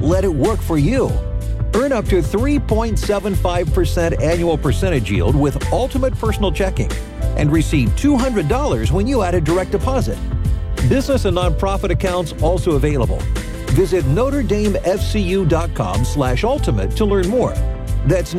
let it work for you. Earn up to 3.75% annual percentage yield with Ultimate Personal Checking and receive $200 when you add a direct deposit. Business and nonprofit accounts also available. Visit NotreDameFCU.com/ultimate to learn more. That's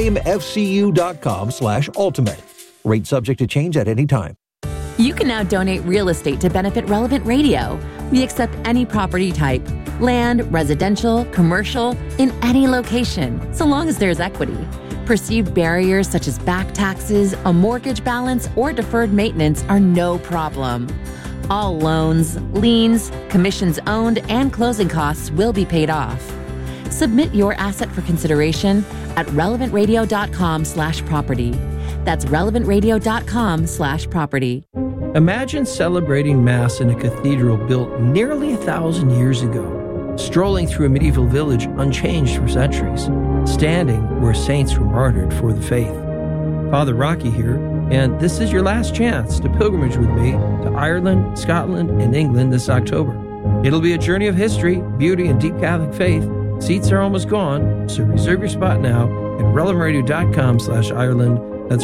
NotreDameFCU.com/ultimate. Rate subject to change at any time. You can now donate real estate to benefit Relevant Radio. We accept any property type, land, residential, commercial, in any location, so long as there's equity. Perceived barriers such as back taxes, a mortgage balance, or deferred maintenance are no problem. All loans, liens, commissions owned, and closing costs will be paid off. Submit your asset for consideration at relevantradio.com/property. That's relevantradio.com/property. Imagine celebrating Mass in a cathedral built nearly 1,000 years ago, strolling through a medieval village unchanged for centuries, standing where saints were martyred for the faith. Father Rocky here, and this is your last chance to pilgrimage with me to Ireland, Scotland, and England this October. It'll be a journey of history, beauty, and deep Catholic faith. Seats are almost gone, so reserve your spot now at relevantradio.com/Ireland. That's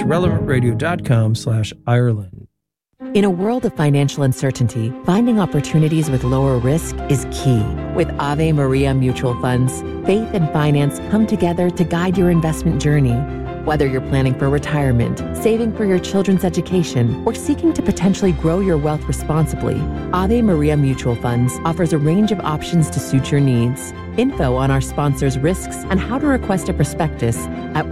relevantradio.com/Ireland. In a world of financial uncertainty, finding opportunities with lower risk is key. With Ave Maria Mutual Funds, faith and finance come together to guide your investment journey. Whether you're planning for retirement, saving for your children's education, or seeking to potentially grow your wealth responsibly, Ave Maria Mutual Funds offers a range of options to suit your needs. Info on our sponsors' risks and how to request a prospectus at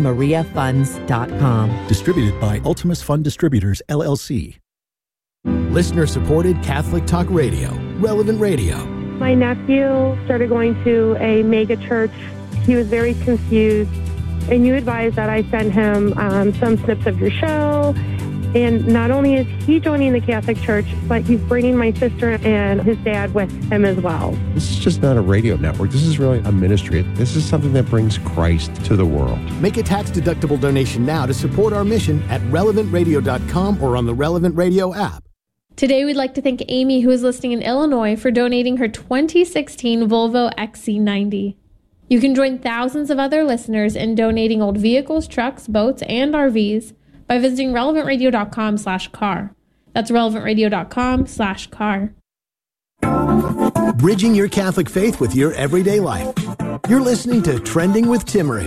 AveMariaFunds.com. Distributed by Ultimus Fund Distributors, LLC. Listener-supported Catholic Talk Radio, Relevant Radio. My nephew started going to a mega church. He was very confused, and you advised that I send him some snips of your show. And not only is he joining the Catholic Church, but he's bringing my sister and his dad with him as well. This is just not a radio network. This is really a ministry. This is something that brings Christ to the world. Make a tax-deductible donation now to support our mission at relevantradio.com or on the Relevant Radio app. Today, we'd like to thank Amy, who is listening in Illinois, for donating her 2016 Volvo XC90. You can join thousands of other listeners in donating old vehicles, trucks, boats, and RVs by visiting relevantradio.com/car. That's relevantradio.com/car. Bridging your Catholic faith with your everyday life. You're listening to Trending with Timmerie.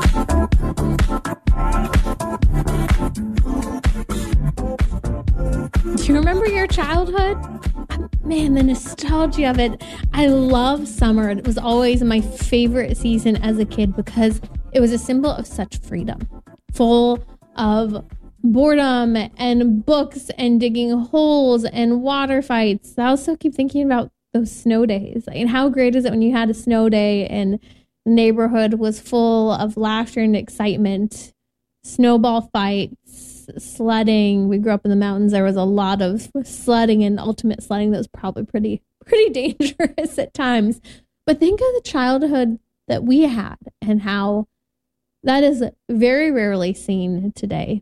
Do you remember your childhood? Man, the nostalgia of it. I love summer. It was always my favorite season as a kid because it was a symbol of such freedom, full of boredom and books and digging holes and water fights. I also keep thinking about those snow days. And how great is it when you had a snow day and the neighborhood was full of laughter and excitement, snowball fights, sledding. We grew up in the mountains. There was a lot of sledding and ultimate sledding that was probably pretty dangerous at times. But think of the childhood that we had and how that is very rarely seen today.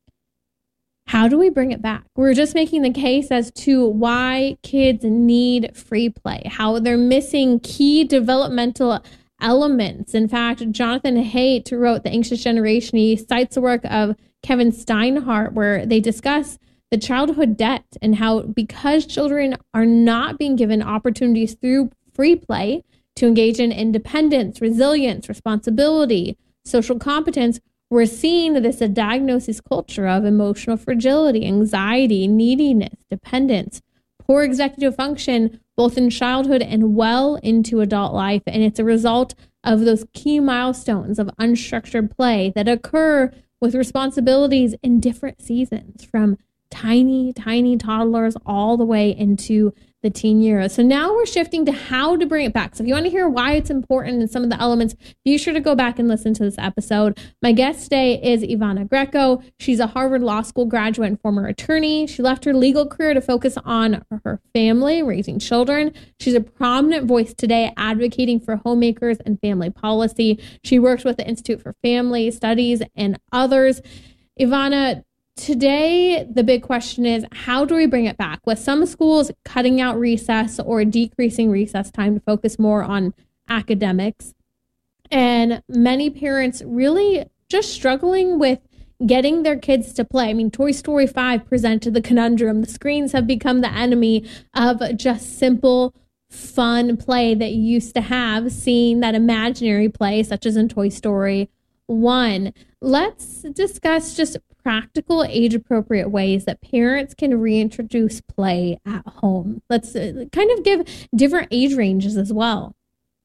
How do we bring it back? We're just making the case as to why kids need free play, how they're missing key developmental elements. In fact, Jonathan Haidt wrote The Anxious Generation. He cites the work of Kevin Steinhardt, where they discuss the childhood debt and how because children are not being given opportunities through free play to engage in independence, resilience, responsibility, social competence, we're seeing this a diagnosis culture of emotional fragility, anxiety, neediness, dependence, poor executive function, both in childhood and well into adult life. And it's a result of those key milestones of unstructured play that occur with responsibilities in different seasons, from tiny toddlers all the way into the teen years. So now we're shifting to how to bring it back. So if you want to hear why it's important and some of the elements, be sure to go back and listen to this episode. My guest today is Ivana Greco. She's a Harvard Law School graduate and former attorney. She left her legal career to focus on her family, raising children. She's a prominent voice today advocating for homemakers and family policy. She works with the Institute for Family Studies and others. Ivana, today, the big question is, how do we bring it back? With some schools cutting out recess or decreasing recess time to focus more on academics. And many parents really just struggling with getting their kids to play. I mean, Toy Story 5 presented the conundrum. The screens have become the enemy of just simple, fun play that you used to have, seeing that imaginary play, such as in Toy Story 1. Let's discuss just practical, age-appropriate ways that parents can reintroduce play at home. Let's kind of give different age ranges as well.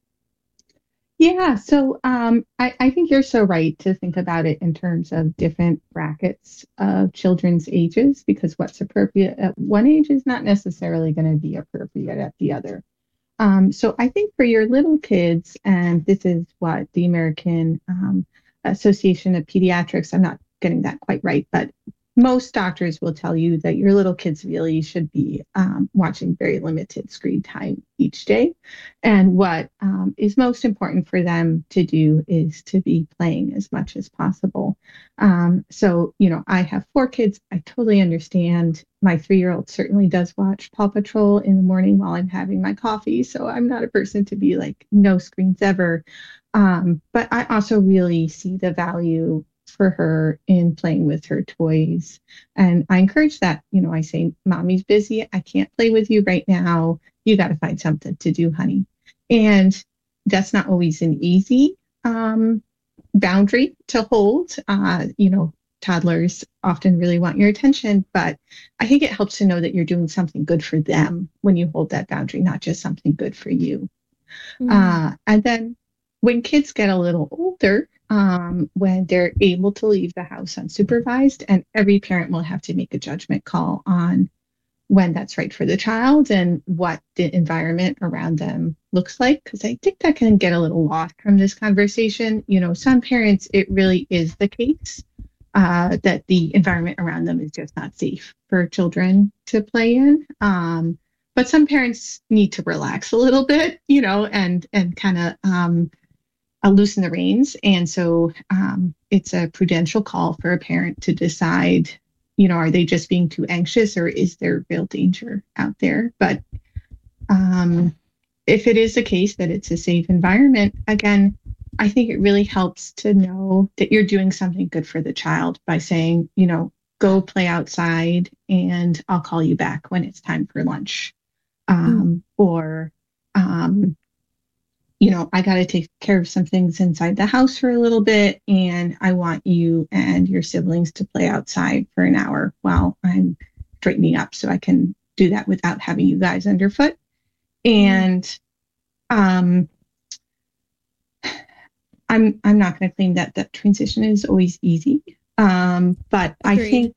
Yeah, so I think you're so right to think about it in terms of different brackets of children's ages, because what's appropriate at one age is not necessarily going to be appropriate at the other. So I think for your little kids, and this is what the American Association of Pediatrics, I'm not getting that quite right, but most doctors will tell you that your little kids really should be watching very limited screen time each day. And what is most important for them to do is to be playing as much as possible. So, I have 4 kids. I totally understand. My 3-year-old certainly does watch Paw Patrol in the morning while I'm having my coffee. So I'm not a person to be like, no screens ever. But I also really see the value for her in playing with her toys. And I encourage that. I say, mommy's busy. I can't play with you right now. You got to find something to do, honey. And that's not always an easy boundary to hold. Toddlers often really want your attention, but I think it helps to know that you're doing something good for them when you hold that boundary, not just something good for you. Mm-hmm. And then when kids get a little older, when they're able to leave the house unsupervised, and every parent will have to make a judgment call on when that's right for the child and what the environment around them looks like, because I think that can get a little lost from this conversation. Some parents, it really is the case that the environment around them is just not safe for children to play in. But some parents need to relax a little bit, and kind of loosen the reins. And so it's a prudential call for a parent to decide, are they just being too anxious, or is there real danger out there? But if it is the case that it's a safe environment, again, I think it really helps to know that you're doing something good for the child by saying, go play outside and I'll call you back when it's time for lunch. Or, I got to take care of some things inside the house for a little bit, and I want you and your siblings to play outside for an hour while I'm straightening up, so I can do that without having you guys underfoot. And I'm not going to claim that that transition is always easy, but Agreed.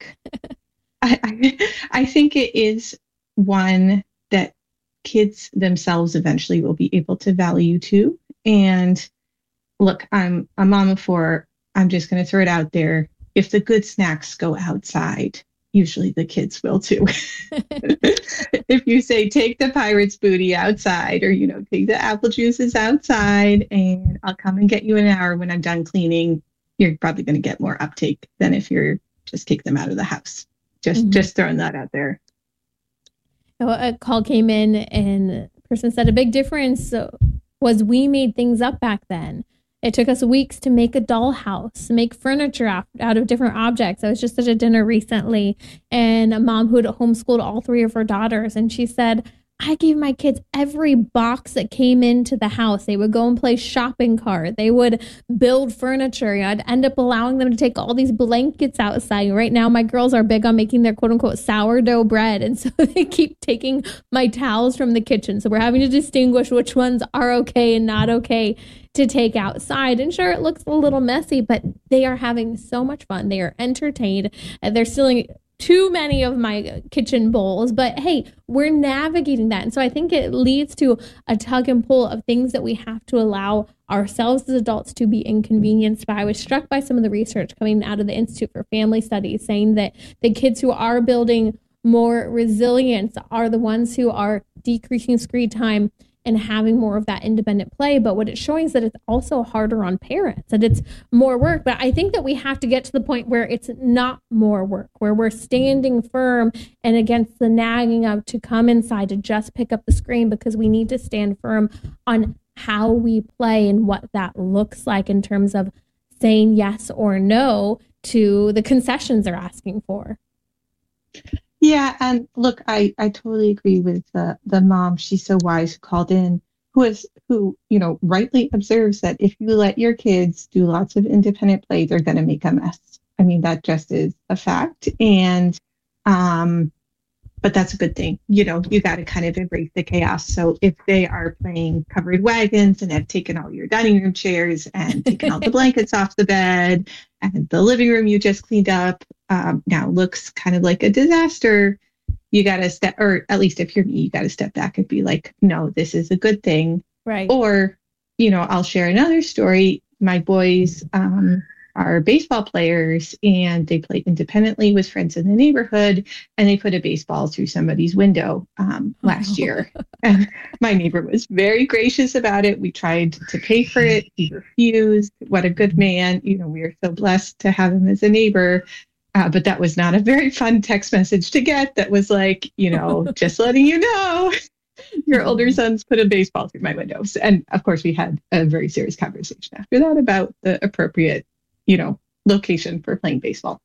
I think it is one that kids themselves eventually will be able to value too. And look, I'm a mom of 4. I'm just going to throw it out there. If the good snacks go outside, usually the kids will too. If you say, take the pirate's booty outside, or, take the apple juices outside and I'll come and get you in an hour when I'm done cleaning, you're probably going to get more uptake than if you're just take them out of the house. Just throwing that out there. A call came in and the person said a big difference was we made things up back then. It took us weeks to make a dollhouse, make furniture out of different objects. I was just at a dinner recently, and a mom who had homeschooled all 3 of her daughters, and she said, I gave my kids every box that came into the house. They would go and play shopping cart. They would build furniture. I'd end up allowing them to take all these blankets outside. Right now, my girls are big on making their quote unquote sourdough bread. And so they keep taking my towels from the kitchen. So we're having to distinguish which ones are okay and not okay to take outside. And sure, it looks a little messy, but they are having so much fun. They are entertained. They're stealing too many of my kitchen bowls, but hey, we're navigating that. And so I think it leads to a tug and pull of things that we have to allow ourselves as adults to be inconvenienced by. I was struck by some of the research coming out of the Institute for Family Studies saying that the kids who are building more resilience are the ones who are decreasing screen time and having more of that independent play. But what it's showing is that it's also harder on parents, that it's more work. But I think that we have to get to the point where it's not more work, where we're standing firm and against the nagging of to come inside to just pick up the screen, because we need to stand firm on how we play and what that looks like in terms of saying yes or no to the concessions they're asking for. Yeah, and look, I totally agree with the mom. She's so wise, who called in, who rightly observes that if you let your kids do lots of independent play, they're going to make a mess. I mean, that just is a fact. And but that's a good thing. You got to kind of embrace the chaos. So if they are playing covered wagons and have taken all your dining room chairs and taken all the blankets off the bed, and the living room you just cleaned up now looks kind of like a disaster, you got to step, or at least if you're me, you got to step back and be like, no, this is a good thing. Right. Or, I'll share another story. My boys are baseball players, and they play independently with friends in the neighborhood, and they put a baseball through somebody's window last year. And my neighbor was very gracious about it. We tried to pay for it. He refused. What a good man. We are so blessed to have him as a neighbor. But that was not a very fun text message to get. That was like, just letting you know, your older sons put a baseball through my windows. And of course, we had a very serious conversation after that about the appropriate location for playing baseball.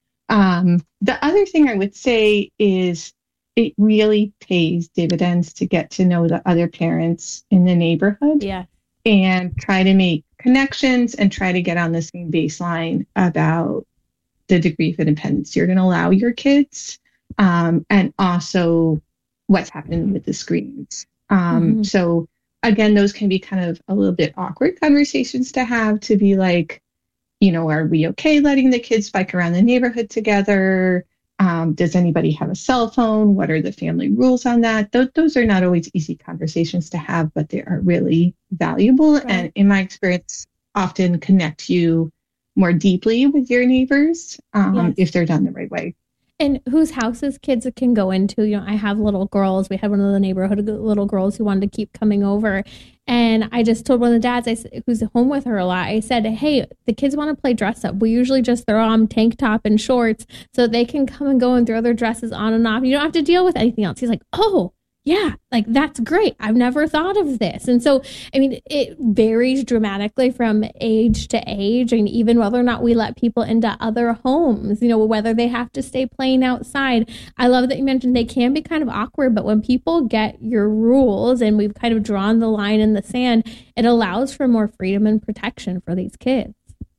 The other thing I would say is it really pays dividends to get to know the other parents in the neighborhood. Yeah. And try to make connections and try to get on the same baseline about the degree of independence you're going to allow your kids, and also what's happening with the screens. So again, those can be kind of a little bit awkward conversations to have, to be like, are we okay letting the kids bike around the neighborhood together? Does anybody have a cell phone? What are the family rules on that? Those are not always easy conversations to have, but they are really valuable. Right. And in my experience, often connect you more deeply with your neighbors if they're done the right way. And whose houses kids can go into. I have little girls. We had one of the neighborhood little girls who wanted to keep coming over. And I just told one of the dads, who's home with her a lot, I said, hey, the kids want to play dress up. We usually just throw on tank top and shorts so they can come and go and throw their dresses on and off. You don't have to deal with anything else. He's like, oh, yeah, like that's great. I've never thought of this. And so, I mean, it varies dramatically from age to age, and even whether or not we let people into other homes, whether they have to stay playing outside. I love that you mentioned they can be kind of awkward, but when people get your rules and we've kind of drawn the line in the sand, it allows for more freedom and protection for these kids.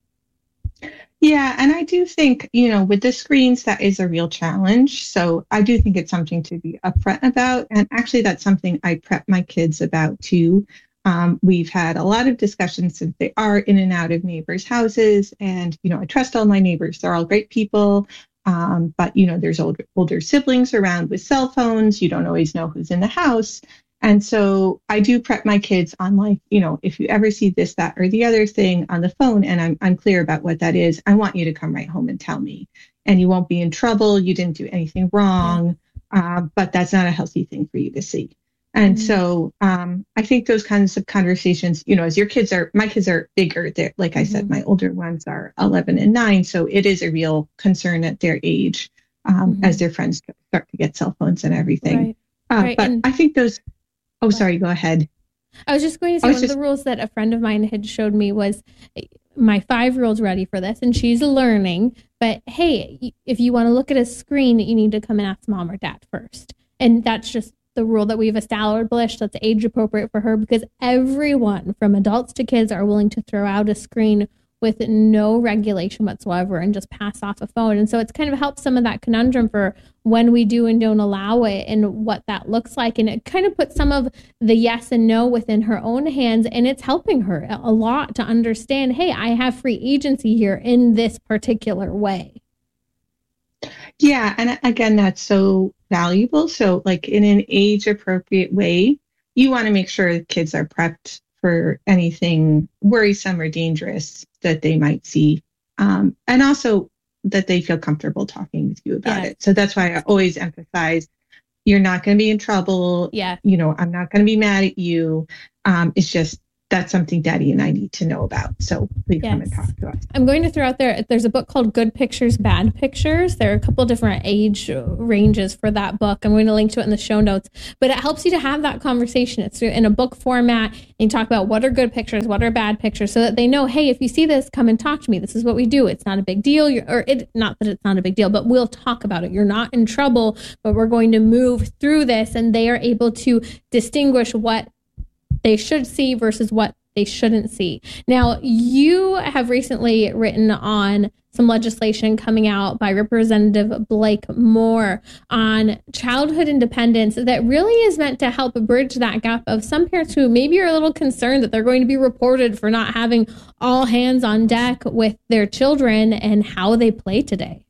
Yeah, and I do think, with the screens, that is a real challenge. So I do think it's something to be upfront about. And actually, that's something I prep my kids about, too. We've had a lot of discussions since they are in and out of neighbors' houses. And, I trust all my neighbors. They're all great people. But, there's older siblings around with cell phones. You don't always know who's in the house. And so I do prep my kids on, like, if you ever see this, that, or the other thing on the phone, and I'm clear about what that is, I want you to come right home and tell me. And you won't be in trouble. You didn't do anything wrong. But that's not a healthy thing for you to see. And so I think those kinds of conversations, as my kids are bigger. They're, like I said, my older ones are 11 and 9. So it is a real concern at their age as their friends start to get cell phones and everything. Right. But I think those... Oh, sorry, go ahead. I was just going to say one of the rules that a friend of mine had showed me was, my 5-year-old's ready for this and she's learning, but hey, if you want to look at a screen, you need to come and ask mom or dad first. And that's just the rule that we've established that's age appropriate for her, because everyone from adults to kids are willing to throw out a screen with no regulation whatsoever and just pass off a phone. And so it's kind of helped some of that conundrum for when we do and don't allow it and what that looks like. And it kind of puts some of the yes and no within her own hands. And it's helping her a lot to understand, hey, I have free agency here in this particular way. Yeah. And again, that's so valuable. So like in an age appropriate way, you want to make sure kids are prepped for anything worrisome or dangerous that they might see. And also that they feel comfortable talking with you about it. So that's why I always emphasize, you're not going to be in trouble. Yeah. I'm not going to be mad at you. It's just that's something Daddy and I need to know about. So please come and talk to us. I'm going to throw out there's a book called Good Pictures, Bad Pictures. There are a couple different age ranges for that book. I'm going to link to it in the show notes, but it helps you to have that conversation. It's in a book format, and you talk about what are good pictures, what are bad pictures, so that they know, hey, if you see this, come and talk to me. This is what we do. It's not a big deal. Not that it's not a big deal, but we'll talk about it. You're not in trouble, but we're going to move through this, and they are able to distinguish what they should see versus what they shouldn't see. Now, you have recently written on some legislation coming out by Representative Blake Moore on childhood independence that really is meant to help bridge that gap of some parents who maybe are a little concerned that they're going to be reported for not having all hands on deck with their children and how they play today.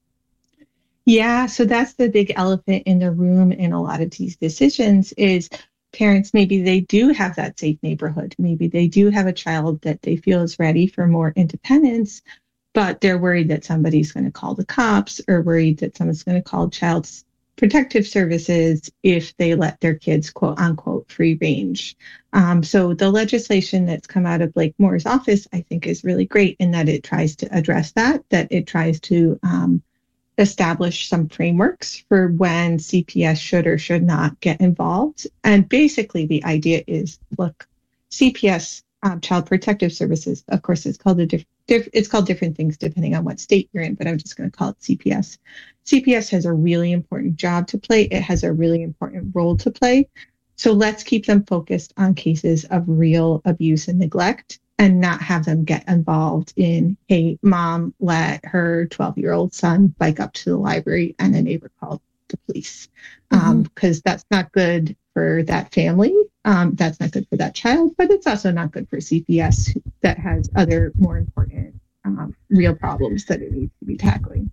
Yeah, so that's the big elephant in the room in a lot of these decisions is parents, maybe they do have that safe neighborhood. Maybe they do have a child that they feel is ready for more independence, but they're worried that somebody's going to call the cops or worried that someone's going to call Child Protective Services if they let their kids, quote unquote, free range. So the legislation that's come out of Blake Moore's office, I think, is really great in that it tries to address that it tries to establish some frameworks for when CPS should or should not get involved. And basically the idea is, look, CPS, Child Protective Services, of course, it's called it's called different things depending on what state you're in, but I'm just going to call it CPS. CPS has a really important job to play. It has a really important role to play. So let's keep them focused on cases of real abuse and neglect and not have them get involved in, hey, mom let her 12-year-old son bike up to the library and a neighbor called the police. Because that's not good for that family. That's not good for that child, but it's also not good for CPS that has other more important real problems that it needs to be tackling.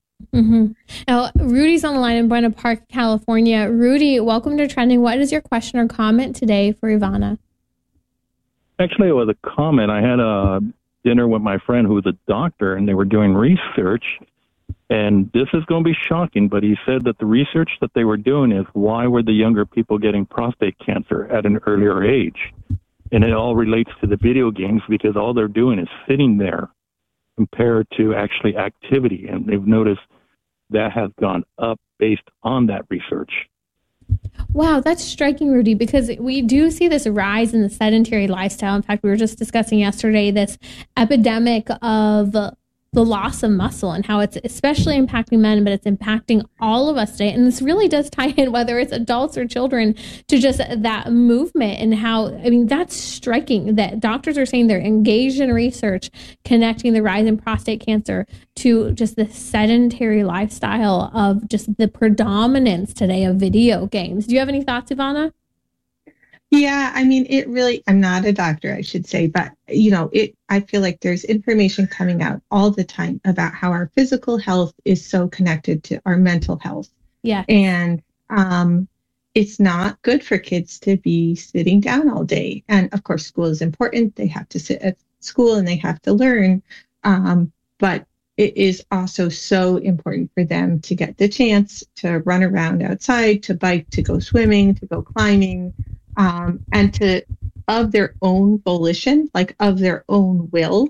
Now, Rudy's on the line in Buena Park, California. Rudy, welcome to Trending. What is your question or comment today for Ivana? Actually, it was a comment. I had a dinner with my friend who was a doctor, and they were doing research. And this is going to be shocking, but he said that the research that they were doing is why were the younger people getting prostate cancer at an earlier age? And it all relates to the video games because all they're doing is sitting there compared to actually activity. And they've noticed that has gone up based on that research. Wow, that's striking, Rudy, because we do see this rise in the sedentary lifestyle. In fact, we were just discussing yesterday this epidemic of the loss of muscle and how it's especially impacting men, but it's impacting all of us today. And this really does tie in, whether it's adults or children, to just that movement and how, I mean, that's striking that doctors are saying they're engaged in research connecting the rise in prostate cancer to just the sedentary lifestyle of just the predominance today of video games. Do you have any thoughts, Ivana? Yeah, I mean, it really, I'm not a doctor, I should say, but, I feel like there's information coming out all the time about how our physical health is so connected to our mental health. Yeah. And it's not good for kids to be sitting down all day. And of course, school is important. They have to sit at school and they have to learn. But it is also so important for them to get the chance to run around outside, to bike, to go swimming, to go climbing. And to, of their own volition, like of their own will,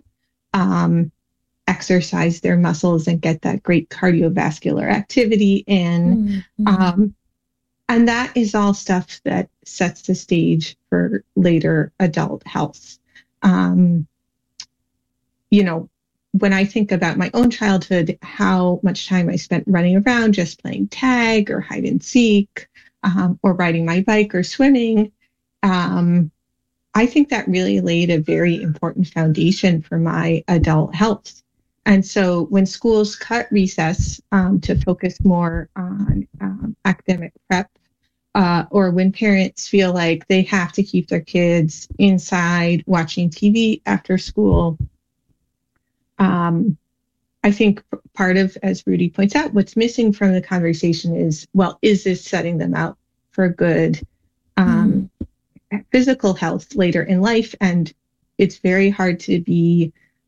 exercise their muscles and get that great cardiovascular activity in. And that is all stuff that sets the stage for later adult health. When I think about my own childhood, how much time I spent running around just playing tag or hide and seek, or riding my bike or swimming, I think that really laid a very important foundation for my adult health. And so when schools cut recess to focus more on academic prep, or when parents feel like they have to keep their kids inside watching TV after school, I think part of, as Rudy points out, what's missing from the conversation is, well, is this setting them out for good physical health later in life? And it's very hard to be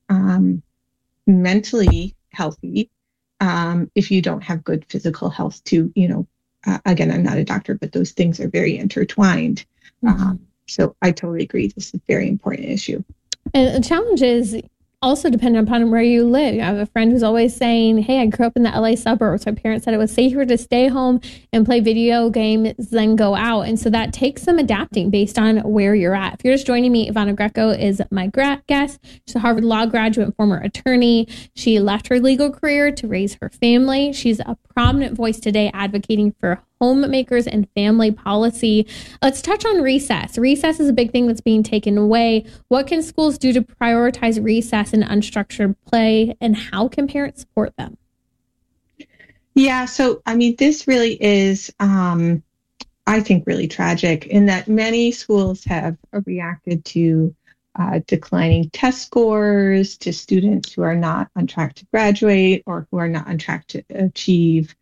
mentally healthy if you don't have good physical health too. Again, I'm not a doctor, but those things are very intertwined. So I totally agree. This is a very important issue. And the challenge is also dependent upon where you live. I have a friend who's always saying, hey, I grew up in the LA suburbs. My parents said it was safer to stay home and play video games than go out. And so that takes some adapting based on where you're at. If you're just joining me, Ivana Greco is my guest. She's a Harvard Law graduate and former attorney. She left her legal career to raise her family. She's a prominent voice today advocating for homemakers and family policy. Let's touch on recess. Recess is a big thing that's being taken away. What can schools do to prioritize recess and unstructured play, and how can parents support them? Yeah, so I mean, this really is, I think, really tragic in that many schools have reacted to declining test scores, to students who are not on track to graduate or who are not on track to achieve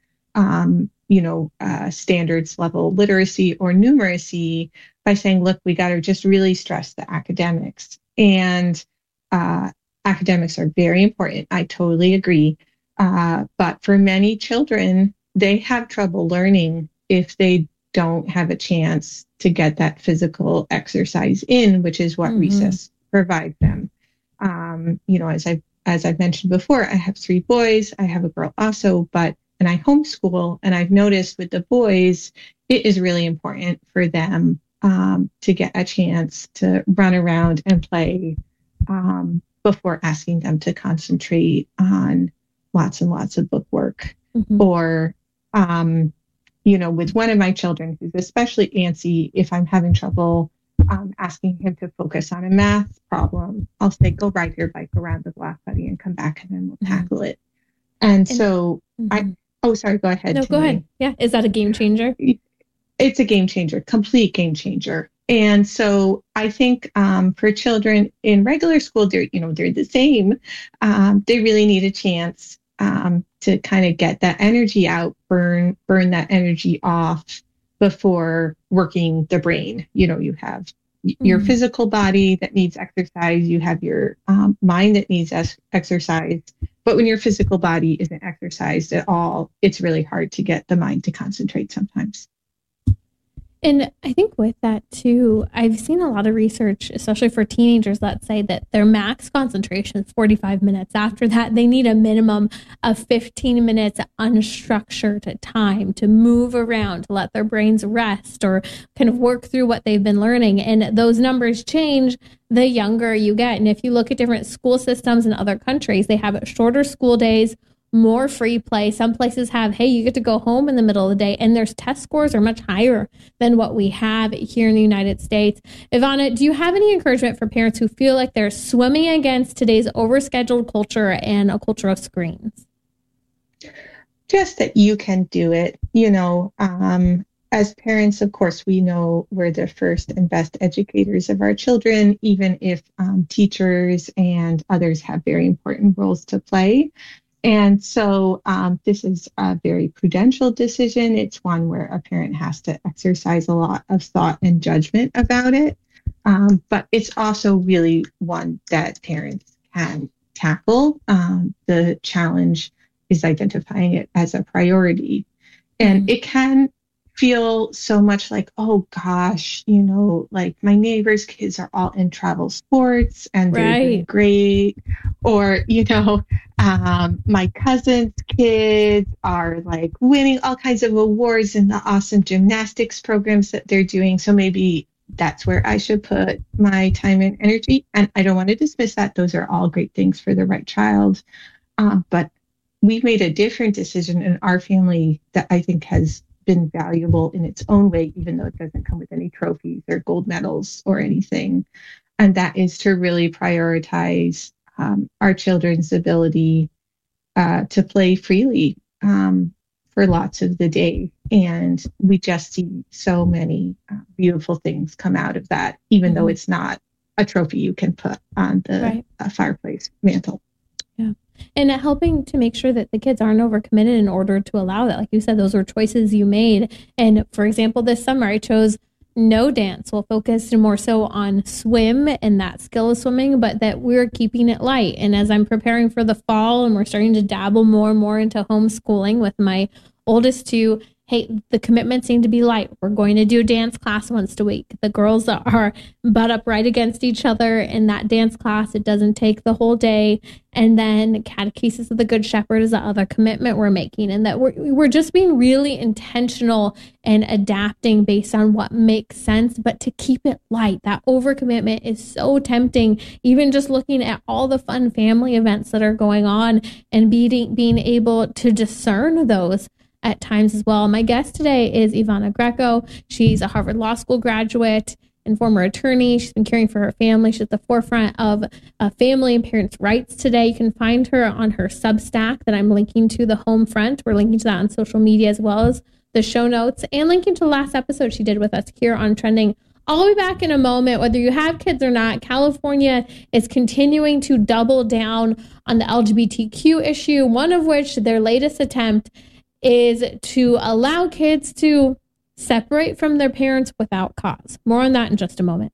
standards level literacy or numeracy, by saying, look, we got to just really stress the academics. And academics are very important. I totally agree. But for many children, they have trouble learning if they don't have a chance to get that physical exercise in, which is what recess provides them. As I've mentioned before, I have 3 boys. I have a girl also, and I homeschool, and I've noticed with the boys, it is really important for them to get a chance to run around and play before asking them to concentrate on lots and lots of book work. Or, with one of my children who's especially antsy, if I'm having trouble asking him to focus on a math problem, I'll say, go ride your bike around the block, buddy, and come back and then we'll tackle it. And so sorry, go ahead. No, go ahead. Yeah. Is that a game changer? It's a game changer, complete game changer. And so I think for children in regular school, they're the same. They really need a chance to kind of get that energy out, burn that energy off before working the brain. You have your physical body that needs exercise. You have your mind that needs exercise. But when your physical body isn't exercised at all, it's really hard to get the mind to concentrate sometimes. And I think with that too, I've seen a lot of research, especially for teenagers, let's say, that their max concentration is 45 minutes. After that, they need a minimum of 15 minutes unstructured time to move around, to let their brains rest or kind of work through what they've been learning. And those numbers change the younger you get. And if you look at different school systems in other countries, they have shorter school days, more free play. Some places have, hey, you get to go home in the middle of the day, and their test scores are much higher than what we have here in the United States. Ivana, do you have any encouragement for parents who feel like they're swimming against today's overscheduled culture and a culture of screens? Just that you can do it. As parents, of course, we know we're the first and best educators of our children, even if teachers and others have very important roles to play. And so this is a very prudential decision. It's one where a parent has to exercise a lot of thought and judgment about it. But it's also really one that parents can tackle. The challenge is identifying it as a priority. And it can feel so much like, oh gosh, like my neighbor's kids are all in travel sports and they're doing great. Or, my cousin's kids are like winning all kinds of awards in the awesome gymnastics programs that they're doing. So maybe that's where I should put my time and energy. And I don't want to dismiss that. Those are all great things for the right child. But we've made a different decision in our family that I think has been valuable in its own way, even though it doesn't come with any trophies or gold medals or anything. And that is to really prioritize our children's ability to play freely for lots of the day. And we just see so many beautiful things come out of that, even though it's not a trophy you can put on the fireplace mantle. Yeah. And helping to make sure that the kids aren't overcommitted in order to allow that. Like you said, those were choices you made. And for example, this summer I chose no dance. We'll focus more so on swim and that skill of swimming, but that we're keeping it light. And as I'm preparing for the fall and we're starting to dabble more and more into homeschooling with my oldest 2, hey, the commitments seem to be light. We're going to do a dance class once a week. The girls are butt up right against each other in that dance class. It doesn't take the whole day. And then Catechesis of the Good Shepherd is the other commitment we're making. And that we're just being really intentional and adapting based on what makes sense, but to keep it light. That overcommitment is so tempting, even just looking at all the fun family events that are going on and being able to discern those at times as well. My guest today is Ivana Greco. She's a Harvard Law School graduate and former attorney. She's been caring for her family. She's at the forefront of family and parents' rights today. You can find her on her Substack that I'm linking to, the home front. We're linking to that on social media as well as the show notes, and linking to the last episode she did with us here on Trending. I'll be back in a moment. Whether you have kids or not, California is continuing to double down on the LGBTQ issue, one of which their latest attempt is to allow kids to separate from their parents without cause. More on that in just a moment.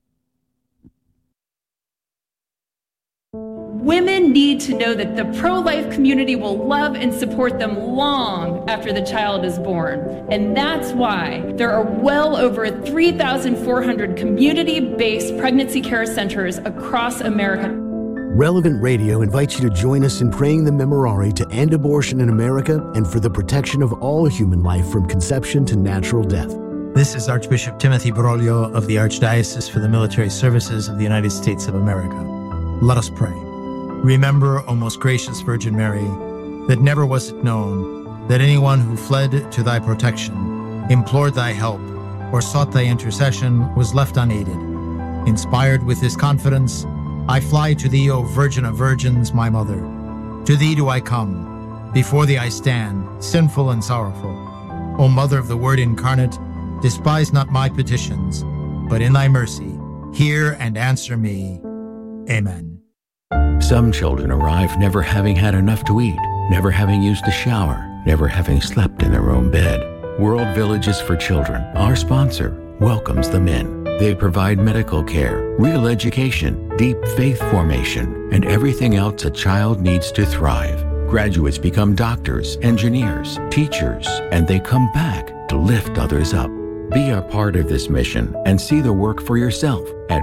Women need to know that the pro-life community will love and support them long after the child is born. And that's why there are well over 3,400 community-based pregnancy care centers across America. Relevant Radio invites you to join us in praying the Memorare to end abortion in America and for the protection of all human life from conception to natural death. This is Archbishop Timothy Broglio of the Archdiocese for the Military Services of the United States of America. Let us pray. Remember, O most gracious Virgin Mary, that never was it known that anyone who fled to thy protection, implored thy help, or sought thy intercession was left unaided. Inspired with this confidence, I fly to thee, O Virgin of Virgins, my Mother. To thee do I come. Before thee I stand, sinful and sorrowful. O Mother of the Word incarnate, despise not my petitions, but in thy mercy, hear and answer me. Amen. Some children arrive never having had enough to eat, never having used a shower, never having slept in their own bed. World Villages for Children, our sponsor, welcomes them in. They provide medical care, real education, deep faith formation, and everything else a child needs to thrive. Graduates become doctors, engineers, teachers, and they come back to lift others up. Be a part of this mission and see the work for yourself at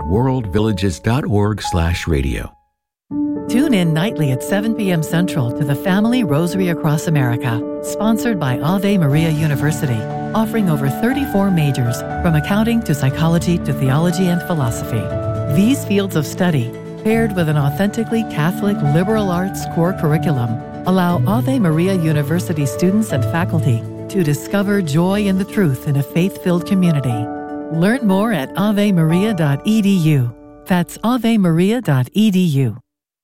worldvillages.org/radio. Tune in nightly at 7 p.m. Central to the Family Rosary Across America, sponsored by Ave Maria University, offering over 34 majors, from accounting to psychology to theology and philosophy. These fields of study, paired with an authentically Catholic liberal arts core curriculum, allow Ave Maria University students and faculty to discover joy in the truth in a faith-filled community. Learn more at avemaria.edu. That's avemaria.edu.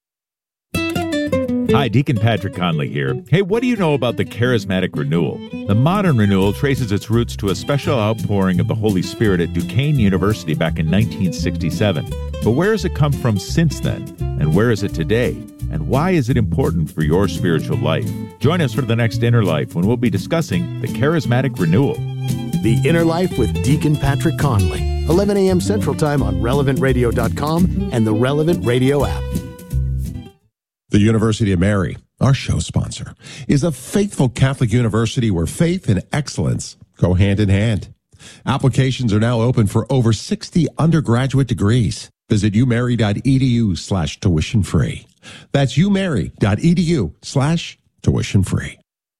Hi, Deacon Patrick Conley here. Hey, what do you know about the charismatic renewal? The modern renewal traces its roots to a special outpouring of the Holy Spirit at Duquesne University back in 1967. But where has it come from since then? And where is it today? And why is it important for your spiritual life? Join us for the next Inner Life when we'll be discussing the charismatic renewal. The Inner Life with Deacon Patrick Conley, 11 a.m. Central Time on RelevantRadio.com and the Relevant Radio app. The University of Mary, our show sponsor, is a faithful Catholic university where faith and excellence go hand in hand. Applications are now open for over 60 undergraduate degrees. Visit umary.edu/tuition free. That's umary.edu/tuition free.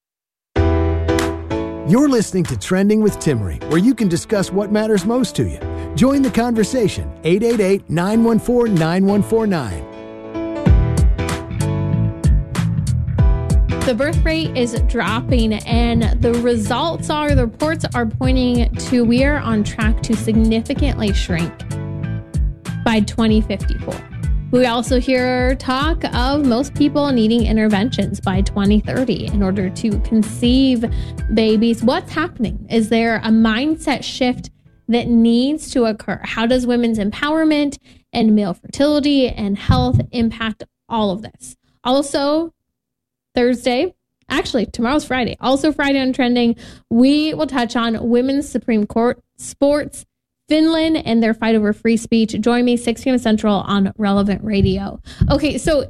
You're listening to Trending with Timmerie, where you can discuss what matters most to you. Join the conversation, 888-914-9149. The birth rate is dropping, and the reports are pointing to we are on track to significantly shrink by 2054. We also hear talk of most people needing interventions by 2030 in order to conceive babies. What's happening? Is there a mindset shift that needs to occur? How does women's empowerment and male fertility and health impact all of this? Also, tomorrow's Friday. Also Friday on Trending, we will touch on Women's Supreme Court sports, Finland, and their fight over free speech. Join me 6 p.m. Central on Relevant Radio. Okay, so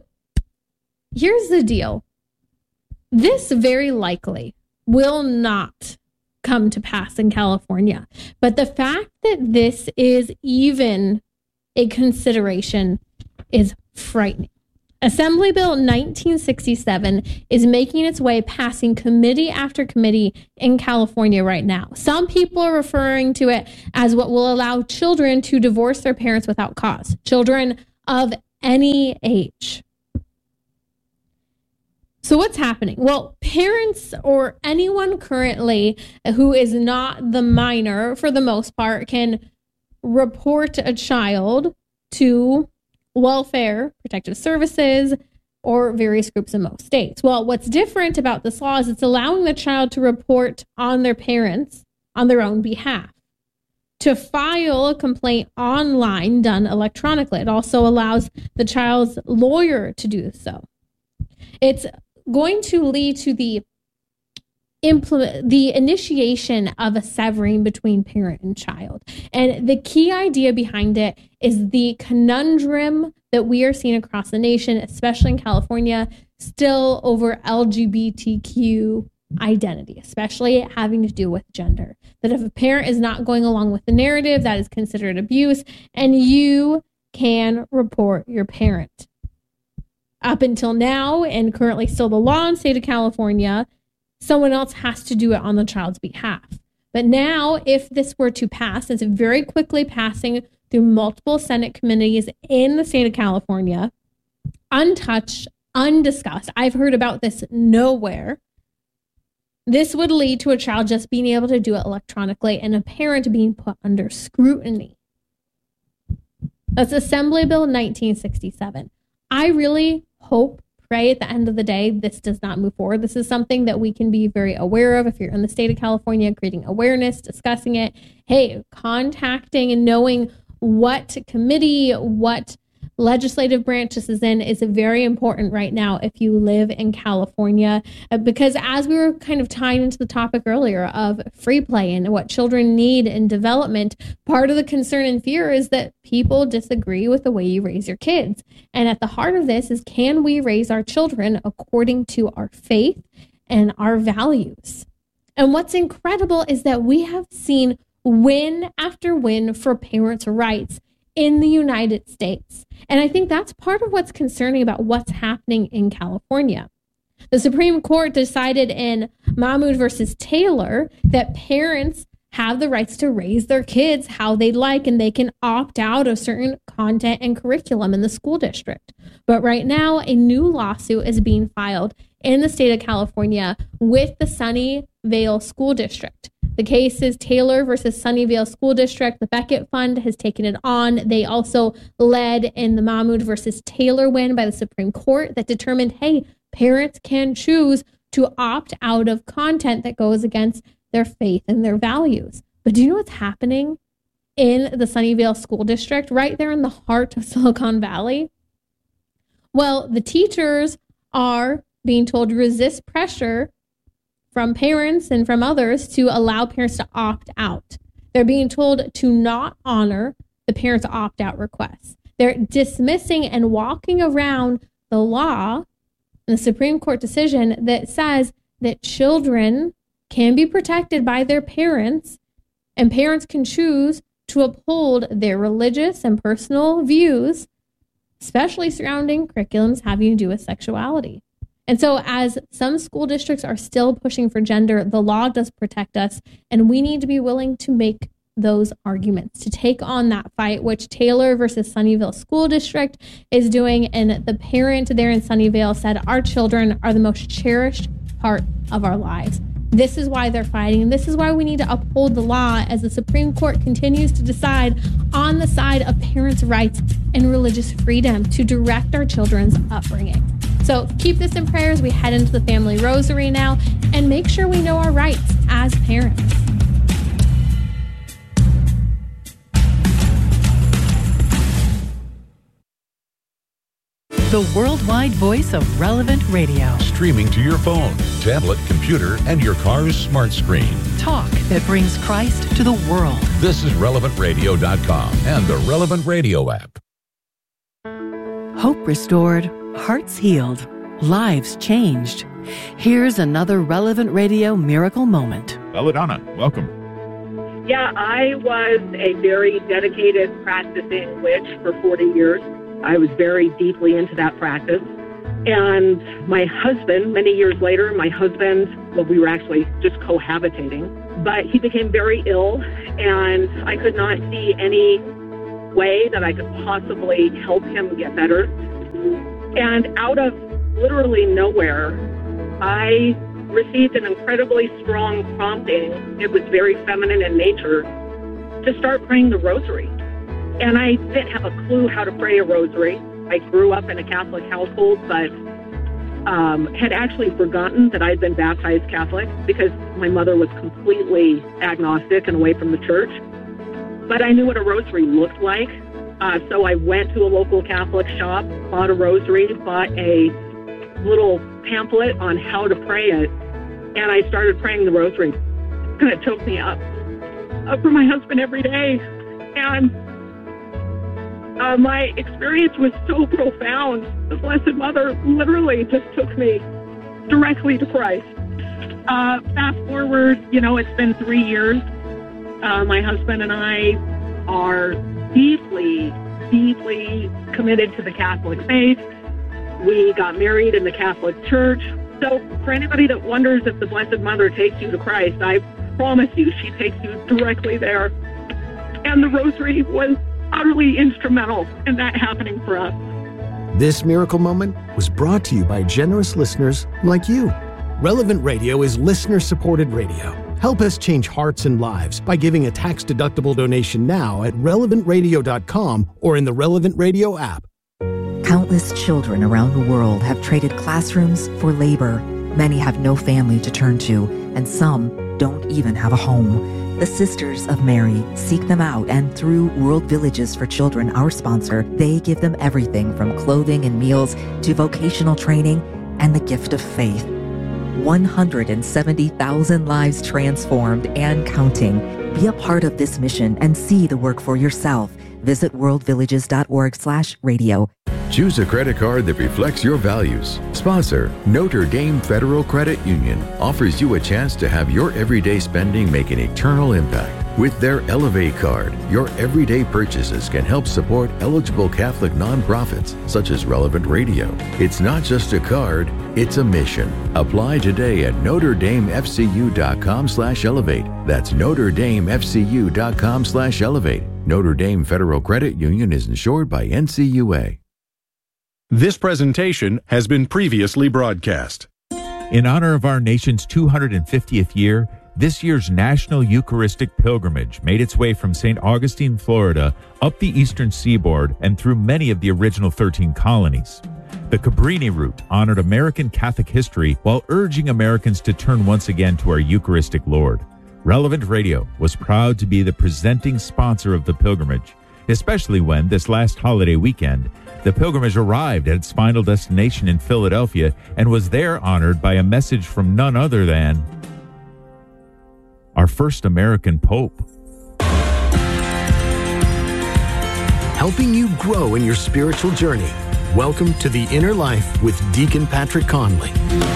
here's the deal. This very likely will not come to pass in California. But the fact that this is even a consideration is frightening. Assembly Bill 1967 is making its way passing committee after committee in California right now. Some people are referring to it as what will allow children to divorce their parents without cause. Children of any age. So what's happening? Well, parents or anyone currently who is not the minor, for the most part, can report a child to welfare, protective services, or various groups in most states. Well, what's different about this law is it's allowing the child to report on their parents on their own behalf. To file a complaint online done electronically. It also allows the child's lawyer to do so. It's going to lead to the initiation of a severing between parent and child. And the key idea behind it is the conundrum that we are seeing across the nation, especially in California, still over LGBTQ identity, especially having to do with gender. That if a parent is not going along with the narrative, that is considered abuse, and you can report your parent. Up until now, and currently still the law in the state of California, someone else has to do it on the child's behalf. But now, if this were to pass, it's very quickly passing through multiple Senate committees in the state of California, untouched, undiscussed. I've heard about this nowhere. This would lead to a child just being able to do it electronically and a parent being put under scrutiny. That's Assembly Bill 1967. I really hope, pray at the end of the day, this does not move forward. This is something that we can be very aware of if you're in the state of California, creating awareness, discussing it. Hey, contacting and knowing what committee, what legislative branch this is in is very important right now if you live in California, because as we were kind of tying into the topic earlier of free play and what children need in development, part of the concern and fear is that people disagree with the way you raise your kids. And at the heart of this is, can we raise our children according to our faith and our values? And what's incredible is that we have seen win after win for parents' rights in the United States. And I think that's part of what's concerning about what's happening in California. The Supreme Court decided in Mahmoud versus Taylor that parents have the rights to raise their kids how they'd like, and they can opt out of certain content and curriculum in the school district. But right now, a new lawsuit is being filed in the state of California with the Sunnyvale School District. The case is Taylor versus Sunnyvale School District. The Beckett Fund has taken it on. They also led in the Mahmoud versus Taylor win by the Supreme Court that determined, hey, parents can choose to opt out of content that goes against their faith and their values. But do you know what's happening in the Sunnyvale School District, right there in the heart of Silicon Valley? Well, the teachers are being told to resist pressure from parents and from others to allow parents to opt out. They're being told to not honor the parents' opt-out requests. They're dismissing and walking around the law and the Supreme Court decision that says that children can be protected by their parents, and parents can choose to uphold their religious and personal views, especially surrounding curriculums having to do with sexuality. And so as some school districts are still pushing for gender, the law does protect us, and we need to be willing to make those arguments, to take on that fight, which Taylor versus Sunnyvale School District is doing. And the parent there in Sunnyvale said, our children are the most cherished part of our lives. This is why they're fighting, and this is why we need to uphold the law as the Supreme Court continues to decide on the side of parents' rights and religious freedom to direct our children's upbringing. So keep this in prayer as we head into the family rosary now, and make sure we know our rights as parents. The worldwide voice of Relevant Radio. Streaming to your phone, tablet, computer, and your car's smart screen. Talk that brings Christ to the world. This is RelevantRadio.com and the Relevant Radio app. Hope restored, hearts healed, lives changed. Here's another Relevant Radio miracle moment. Belladonna, welcome. Yeah, I was a very dedicated practicing witch for 40 years. I was very deeply into that practice. And my husband, many years later, we were actually just cohabitating, but he became very ill, and I could not see any way that I could possibly help him get better. And out of literally nowhere, I received an incredibly strong prompting. It was very feminine in nature, to start praying the rosary. And I didn't have a clue how to pray a rosary. I grew up in a Catholic household, but had actually forgotten that I'd been baptized Catholic because my mother was completely agnostic and away from the church. But I knew what a rosary looked like. So I went to a local Catholic shop, bought a rosary, bought a little pamphlet on how to pray it, and I started praying the rosary. And it took me up for my husband every day. And my experience was so profound. The Blessed Mother literally just took me directly to Christ. Fast forward, it's been 3 years. My husband and I are deeply, deeply committed to the Catholic faith. We got married in the Catholic Church. So for anybody that wonders if the Blessed Mother takes you to Christ, I promise you she takes you directly there. And the rosary was utterly instrumental in that happening for us. This miracle moment was brought to you by generous listeners like you. Relevant Radio is listener-supported radio. Help us change hearts and lives by giving a tax-deductible donation now at relevantradio.com or in the Relevant Radio app. Countless children around the world have traded classrooms for labor. Many have no family to turn to, and some don't even have a home. The Sisters of Mary seek them out, and through World Villages for Children, our sponsor, they give them everything from clothing and meals to vocational training and the gift of faith. 170,000 lives transformed and counting. Be a part of this mission and see the work for yourself. Visit worldvillages.org/radio. Choose a credit card that reflects your values. Sponsor, Notre Dame Federal Credit Union offers you a chance to have your everyday spending make an eternal impact. With their Elevate card, your everyday purchases can help support eligible Catholic nonprofits such as Relevant Radio. It's not just a card, it's a mission. Apply today at NotreDameFCU.com/elevate. That's NotreDameFCU.com/elevate. Notre Dame Federal Credit Union is insured by NCUA. This presentation has been previously broadcast. In honor of our nation's 250th year, this year's National Eucharistic Pilgrimage made its way from St. Augustine, Florida, up the eastern seaboard and through many of the original 13 colonies. The Cabrini route honored American Catholic history while urging Americans to turn once again to our Eucharistic Lord. Relevant Radio was proud to be the presenting sponsor of the pilgrimage, especially when, this last holiday weekend, the pilgrimage arrived at its final destination in Philadelphia and was there honored by a message from none other than our first American Pope. Helping you grow in your spiritual journey. Welcome to The Inner Life with Deacon Patrick Conley.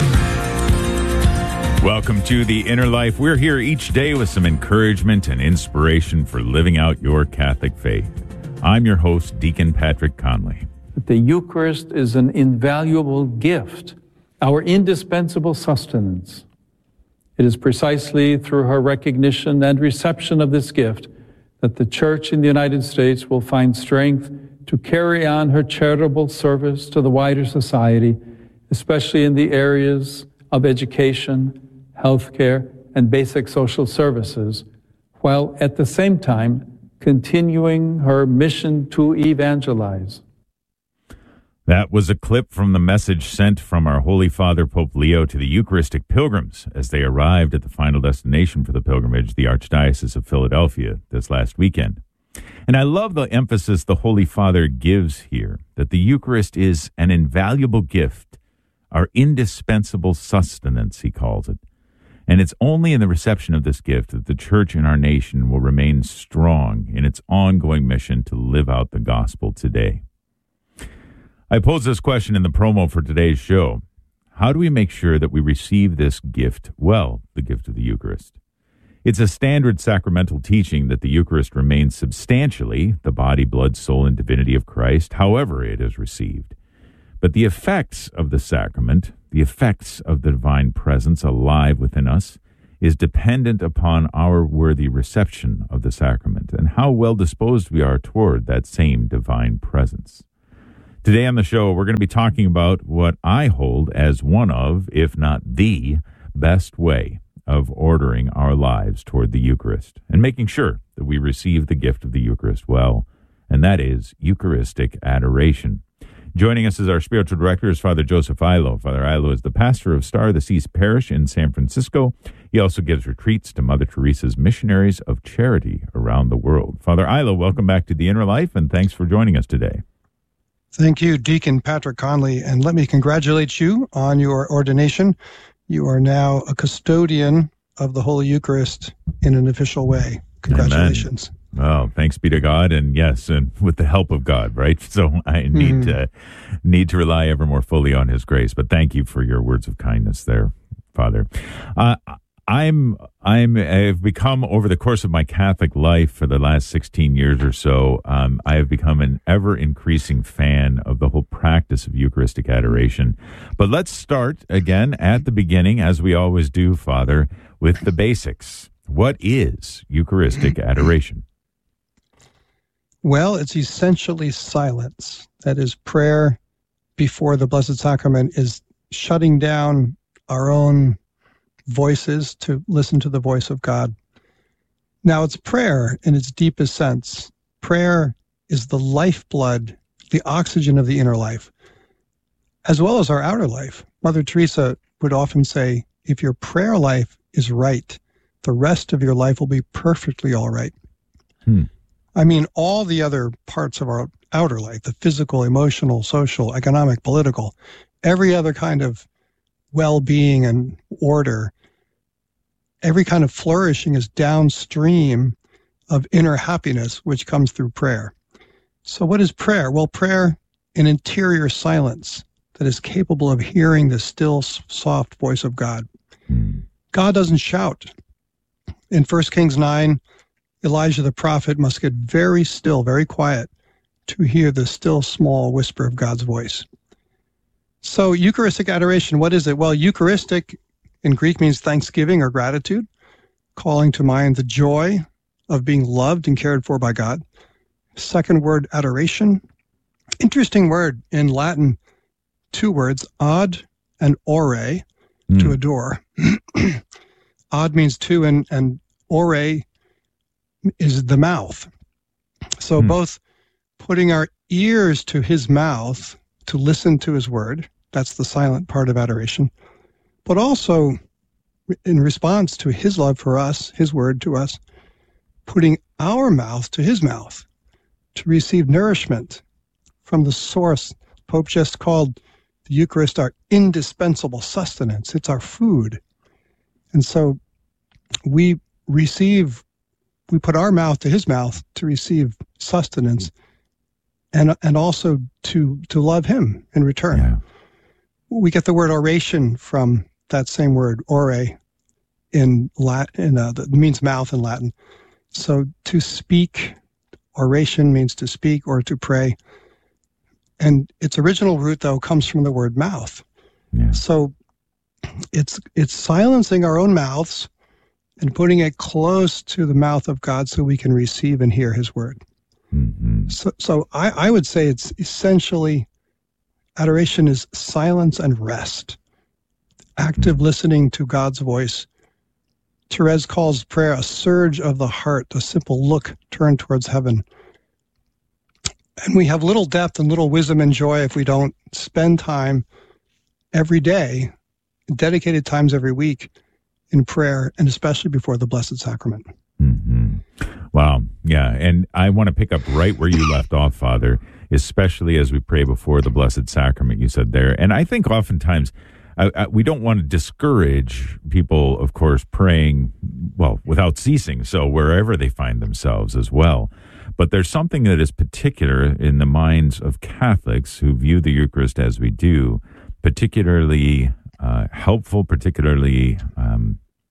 Welcome to The Inner Life. We're here each day with some encouragement and inspiration for living out your Catholic faith. I'm your host, Deacon Patrick Conley. The Eucharist is an invaluable gift, our indispensable sustenance. It is precisely through her recognition and reception of this gift that the Church in the United States will find strength to carry on her charitable service to the wider society, especially in the areas of education, healthcare, and basic social services, while at the same time continuing her mission to evangelize. That was a clip from the message sent from our Holy Father Pope Leo to the Eucharistic pilgrims as they arrived at the final destination for the pilgrimage, the Archdiocese of Philadelphia, this last weekend. And I love the emphasis the Holy Father gives here, that the Eucharist is an invaluable gift, our indispensable sustenance, he calls it. And it's only in the reception of this gift that the Church in our nation will remain strong in its ongoing mission to live out the gospel today. I posed this question in the promo for today's show. How do we make sure that we receive this gift well, the gift of the Eucharist? It's a standard sacramental teaching that the Eucharist remains substantially the body, blood, soul, and divinity of Christ, however it is received. But the effects of the sacrament, the effects of the divine presence alive within us, is dependent upon our worthy reception of the sacrament and how well disposed we are toward that same divine presence. Today on the show, we're going to be talking about what I hold as one of, if not the, best way of ordering our lives toward the Eucharist and making sure that we receive the gift of the Eucharist well, and that is Eucharistic adoration. Joining us as our spiritual director is Father Joseph Illo. Father Illo is the pastor of Star of the Seas Parish in San Francisco. He also gives retreats to Mother Teresa's missionaries of charity around the world. Father Illo, welcome back to The Inner Life, and thanks for joining us today. Thank you, Deacon Patrick Conley, and let me congratulate you on your ordination. You are now a custodian of the Holy Eucharist in an official way. Congratulations. Amen. Well, thanks be to God, and yes, and with the help of God, right? So I need to rely ever more fully on His grace. But thank you for your words of kindness there, Father. I've become, over the course of my Catholic life for the last 16 years or so, I have become an ever-increasing fan of the whole practice of Eucharistic adoration. But let's start again at the beginning, as we always do, Father, with the basics. What is Eucharistic adoration? Well, it's essentially silence. That is, prayer before the Blessed Sacrament is shutting down our own voices to listen to the voice of God. Now, it's prayer in its deepest sense. Prayer is the lifeblood, the oxygen of the inner life, as well as our outer life. Mother Teresa would often say, if your prayer life is right, the rest of your life will be perfectly all right. I mean, all the other parts of our outer life, the physical, emotional, social, economic, political, every other kind of well-being and order, every kind of flourishing is downstream of inner happiness, which comes through prayer. So what is prayer? Well, prayer, an interior silence that is capable of hearing the still, soft voice of God. God doesn't shout. In 1 Kings 9, Elijah the prophet must get very still, very quiet, to hear the still, small whisper of God's voice. So Eucharistic adoration, what is it? Well, Eucharistic in Greek means thanksgiving or gratitude, calling to mind the joy of being loved and cared for by God. Second word, adoration. Interesting word in Latin, two words, ad and ore, to adore. Ad means two, and ore is the mouth. So both putting our ears to His mouth to listen to His word, that's the silent part of adoration, but also in response to His love for us, His word to us, putting our mouth to His mouth to receive nourishment from the source. Pope just called the Eucharist our indispensable sustenance. It's our food. And so we put our mouth to His mouth to receive sustenance and also to love Him in return. Yeah. We get the word oration from that same word, ore, in Latin, that means mouth in Latin. So to speak, oration means to speak or to pray. And its original root, though, comes from the word mouth. Yeah. So it's silencing our own mouths and putting it close to the mouth of God so we can receive and hear His word. Mm-hmm. So I would say it's essentially, adoration is silence and rest, active listening to God's voice. Therese calls prayer a surge of the heart, a simple look turned towards heaven. And we have little depth and little wisdom and joy if we don't spend time every day, dedicated times every week, in prayer, and especially before the Blessed Sacrament. Mm-hmm. Wow. Yeah. And I want to pick up right where you left off, Father, especially as we pray before the Blessed Sacrament, you said there. And I think oftentimes we don't want to discourage people, of course, praying, well, without ceasing, so wherever they find themselves as well. But there's something that is particular in the minds of Catholics who view the Eucharist as we do, particularly helpful, particularly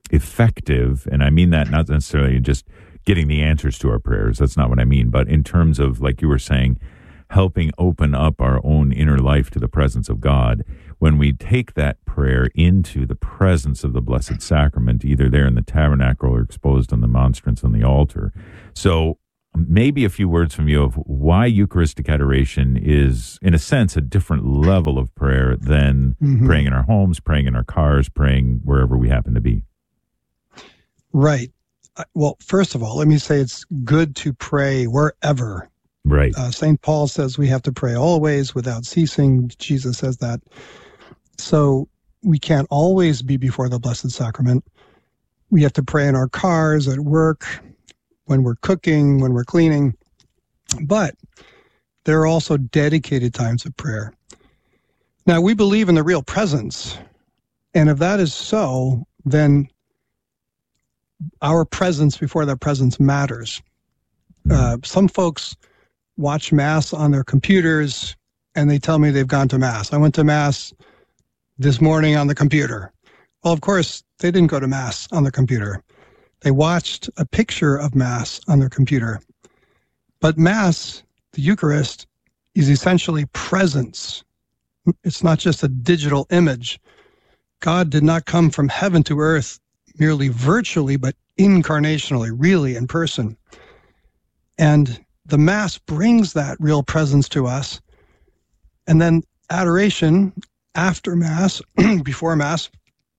effective, and I mean that not necessarily just getting the answers to our prayers, that's not what I mean, but in terms of, like you were saying, helping open up our own inner life to the presence of God, when we take that prayer into the presence of the Blessed Sacrament, either there in the tabernacle or exposed on the monstrance on the altar. So maybe a few words from you of why Eucharistic adoration is, in a sense, a different level of prayer than praying in our homes, praying in our cars, praying wherever we happen to be. Right. Well, first of all, let me say it's good to pray wherever. Right. St. Paul says we have to pray always without ceasing. Jesus says that. So we can't always be before the Blessed Sacrament. We have to pray in our cars, at work, when we're cooking, when we're cleaning. But there are also dedicated times of prayer. Now, we believe in the real presence. And if that is so, then our presence before that presence matters. Some folks watch Mass on their computers, and they tell me they've gone to Mass. I went to Mass this morning on the computer. Well, of course, they didn't go to Mass on the computer. They watched a picture of Mass on their computer. But Mass, the Eucharist, is essentially presence. It's not just a digital image. God did not come from heaven to earth merely virtually, but incarnationally, really in person. And the Mass brings that real presence to us. And then adoration after Mass, before Mass,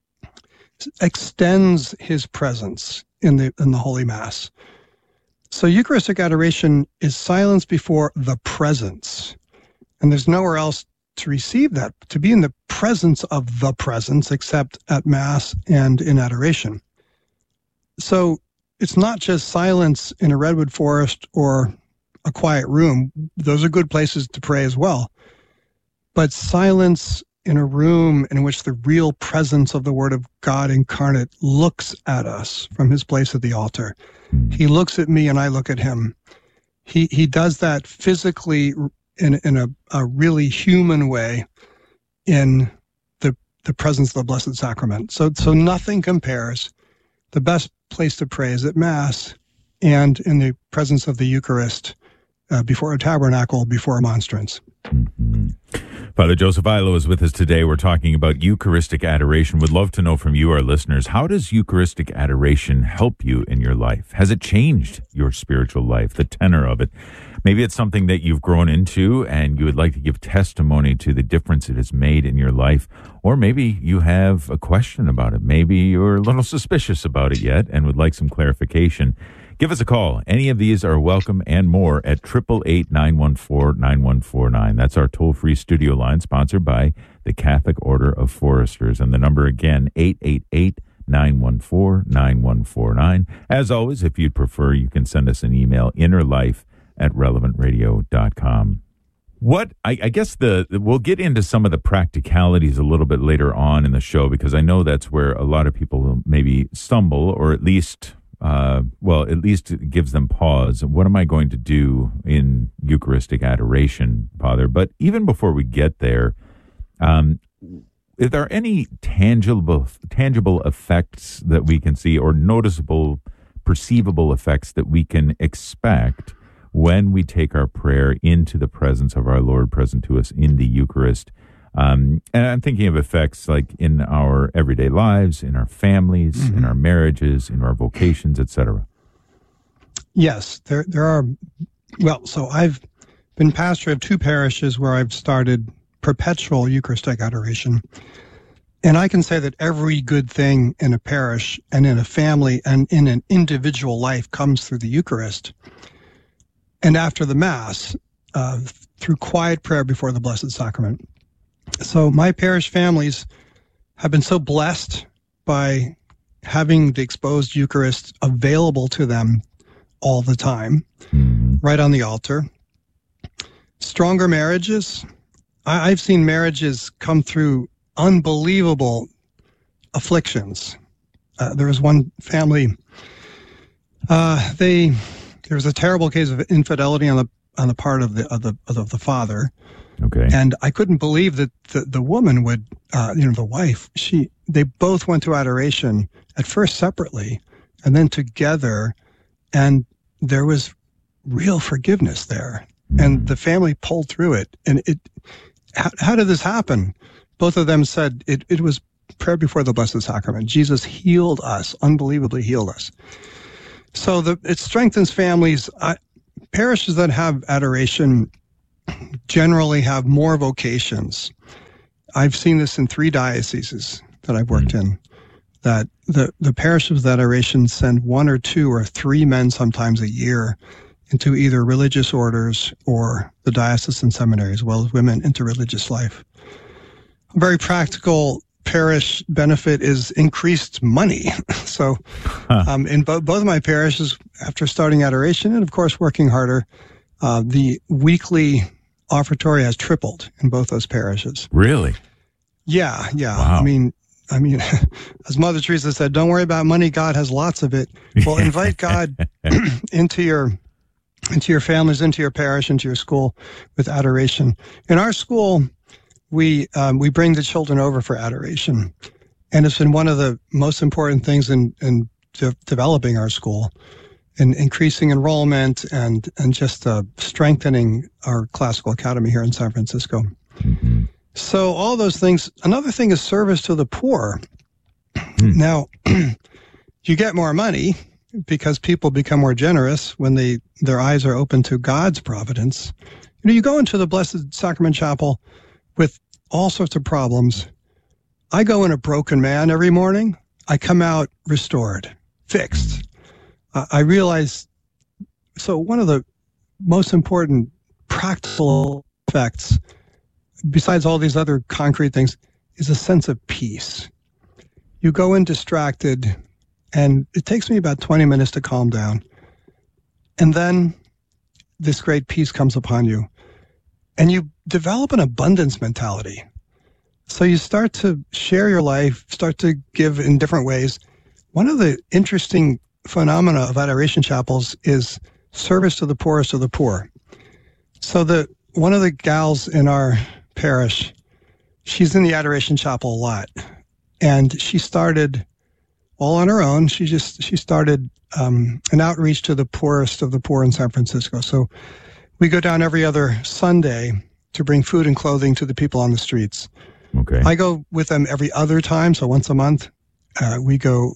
extends his presence in the Holy Mass. So Eucharistic adoration is silence before the presence. And there's nowhere else to receive that, to be in the presence of the presence, except at Mass and in adoration. So it's not just silence in a redwood forest or a quiet room. Those are good places to pray as well. But silence in a room in which the real presence of the Word of God incarnate looks at us from his place at the altar. He looks at me and I look at him. He does that physically in a really human way in the presence of the Blessed Sacrament. So nothing compares. The best place to pray is at Mass and in the presence of the Eucharist, before a tabernacle, before a monstrance. Father Joseph Illo is with us today. We're talking about Eucharistic adoration. Would love to know from you, our listeners, how does Eucharistic adoration help you in your life? Has it changed your spiritual life, the tenor of it? Maybe it's something that you've grown into and you would like to give testimony to the difference it has made in your life. Or maybe you have a question about it. Maybe you're a little suspicious about it yet and would like some clarification. Give us a call. Any of these are welcome and more at 888-914-9149. That's our toll-free studio line, sponsored by the Catholic Order of Foresters. And the number again, 888-914-9149. As always, if you'd prefer, you can send us an email, innerlife@relevantradio.com. I guess we'll get into some of the practicalities a little bit later on in the show, because I know that's where a lot of people maybe stumble, or at least it gives them pause. What am I going to do in Eucharistic adoration, Father? But even before we get there, are there any tangible effects that we can see, or noticeable, perceivable effects that we can expect when we take our prayer into the presence of our Lord present to us in the Eucharist? And I'm thinking of effects like in our everyday lives, in our families, in our marriages, in our vocations, etc. Yes, there are. Well, so I've been pastor of 2 parishes where I've started perpetual Eucharistic adoration. And I can say that every good thing in a parish and in a family and in an individual life comes through the Eucharist. And after the Mass, through quiet prayer before the Blessed Sacrament. So my parish families have been so blessed by having the exposed Eucharist available to them all the time, right on the altar. Stronger marriages. I've seen marriages come through unbelievable afflictions. There was one family, there was a terrible case of infidelity on the part of the father. Okay. And I couldn't believe that the woman would, the wife, they both went to adoration at first separately and then together. And there was real forgiveness there. And the family pulled through it. And how did this happen? Both of them said it was prayer before the Blessed Sacrament. Jesus healed us, unbelievably healed us. So it strengthens families. Parishes that have adoration generally have more vocations. I've seen this in 3 dioceses that I've worked in, that the parishes with adoration send 1 or 2 or 3 men sometimes a year into either religious orders or the diocesan seminary, as well as women into religious life. A very practical parish benefit is increased money. So in both of my parishes, after starting adoration and, of course, working harder, the weekly offertory has tripled in both those parishes. Really? Yeah. Wow. I mean, as Mother Teresa said, don't worry about money. God has lots of it. Well, invite God into your families, into your parish, into your school with adoration. In our school, we bring the children over for adoration, and it's been one of the most important things in developing our school, and increasing enrollment and just strengthening our classical academy here in San Francisco. Mm-hmm. So all those things. Another thing is service to the poor. Now, you get more money because people become more generous when their eyes are open to God's providence. You go into the Blessed Sacrament Chapel with all sorts of problems. I go in a broken man every morning. I come out restored, fixed. I realize, so one of the most important practical effects, besides all these other concrete things, is a sense of peace. You go in distracted, and it takes me about 20 minutes to calm down. And then this great peace comes upon you. And you develop an abundance mentality. So you start to share your life, start to give in different ways. One of the interesting phenomena of adoration chapels is service to the poorest of the poor. So one of the gals in our parish, she's in the adoration chapel a lot. And she started all on her own. She started an outreach to the poorest of the poor in San Francisco. So we go down every other Sunday to bring food and clothing to the people on the streets. Okay. I go with them every other time, so once a month. We go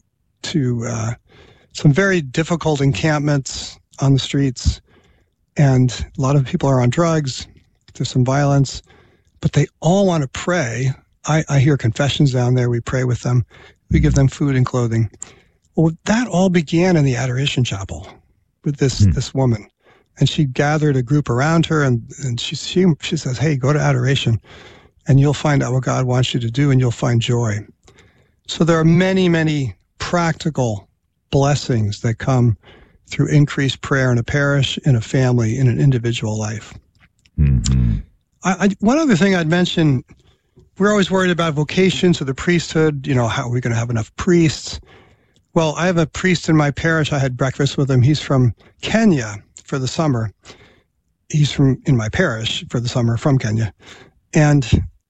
to some very difficult encampments on the streets, and a lot of people are on drugs. There's some violence, but they all want to pray. I hear confessions down there. We pray with them. We give them food and clothing. Well, that all began in the adoration chapel with this woman. And she gathered a group around her, and she says, hey, go to adoration, and you'll find out what God wants you to do, and you'll find joy. So there are many, many practical blessings that come through increased prayer in a parish, in a family, in an individual life. Mm-hmm. One other thing I'd mention, we're always worried about vocations of the priesthood. How are we going to have enough priests? Well, I have a priest in my parish. I had breakfast with him. He's from Kenya for the summer. He's in my parish for the summer from Kenya. And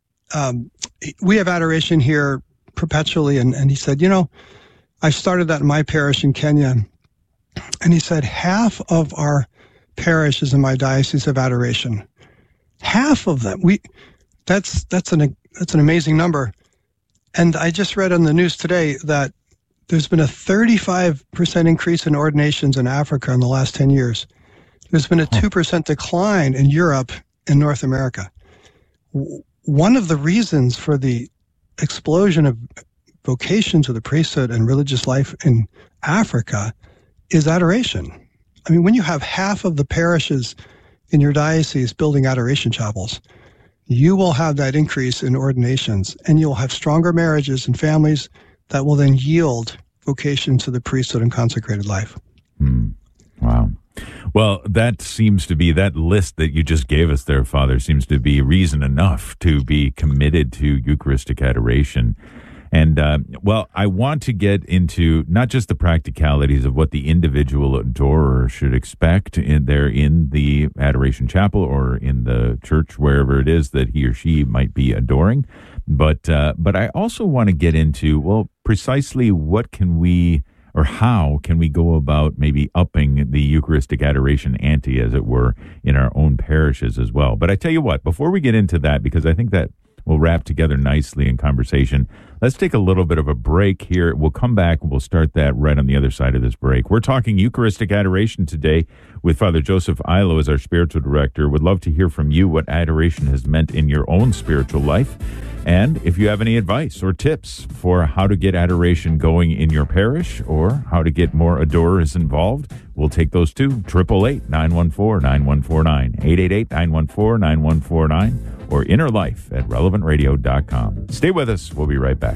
we have adoration here perpetually. And he said, I started that in my parish in Kenya. And he said, half of our parishes in my diocese have adoration. Half of them. That's an amazing number. And I just read on the news today that there's been a 35% increase in ordinations in Africa in the last 10 years. There's been a 2% decline in Europe and North America. One of the reasons for the explosion of vocations of the priesthood and religious life in Africa is adoration. I mean, when you have half of the parishes in your diocese building adoration chapels, you will have that increase in ordinations, and you'll have stronger marriages and families that will then yield vocation to the priesthood and consecrated life. Wow. Well, that seems to be, that list that you just gave us there, Father, seems to be reason enough to be committed to Eucharistic adoration. And, well, I want to get into not just the practicalities of what the individual adorer should expect in the Adoration Chapel or in the church, wherever it is that he or she might be adoring. But I also want to get into, well, precisely what can we, or how can we go about maybe upping the Eucharistic adoration ante, as it were, in our own parishes as well. But I tell you what, before we get into that, because I think that will wrap together nicely in conversation, let's take a little bit of a break here. We'll come back. We'll start that right on the other side of this break. We're talking Eucharistic adoration today with Father Joseph Illo as our spiritual director. Would love to hear from you what adoration has meant in your own spiritual life. And if you have any advice or tips for how to get adoration going in your parish or how to get more adorers involved, we'll take those too. 888-914-9149, 888-914-9149, or innerlife@relevantradio.com. Stay with us. We'll be right back.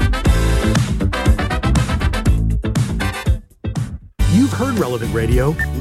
You've heard Relevant Radio.